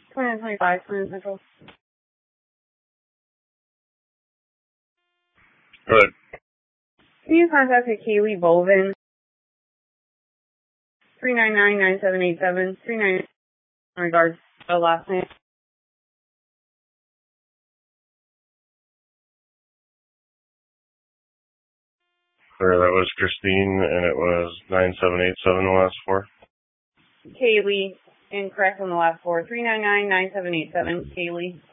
2025 Clearance Central. Good. Can you contact Kaylee Bolvin? 399-9787. 399 in regards to the last name. Clear, that was Christine, and it was 9787 the last four. Kaylee, incorrect on the last four. 399-9787. Kaylee.